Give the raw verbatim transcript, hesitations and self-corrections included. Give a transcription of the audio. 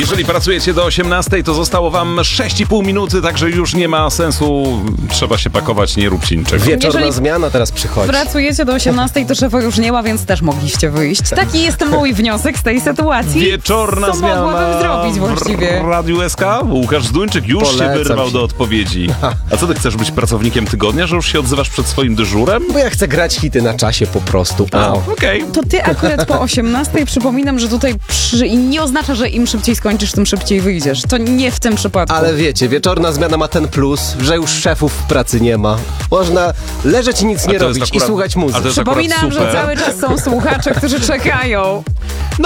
Jeżeli pracujecie do osiemnastej, to zostało wam sześć i pół minuty, także już nie ma sensu. Trzeba się pakować, nie róbcie niczego. Wieczorna Jeżeli zmiana teraz przychodzi. Pracujecie do osiemnastej, to szefa już nie ma, więc też mogliście wyjść. Taki jest mój wniosek z tej sytuacji. Wieczorna Co zmiana mogłabym zrobić właściwie? w Radiu S K. Łukasz Zduńczyk już Polecam się wyrwał się. do odpowiedzi. A co, ty chcesz być pracownikiem tygodnia, że już się odzywasz przed swoim dyżurem? Bo ja chcę grać hity na czasie po prostu. A, O. okej. To ty akurat po osiemnastej, przypominam, że tutaj przy... i nie oznacza, że im szybciej skończysz, tym szybciej wyjdziesz. To nie w tym przypadku. Ale wiecie, wieczorna zmiana ma ten plus, że już szefów w pracy nie ma. Można leżeć i nic A nie to jest robić akurat- i słuchać a muzyki. to jest akurat Przypominam, że super. cały czas są słuchacze, którzy czekają.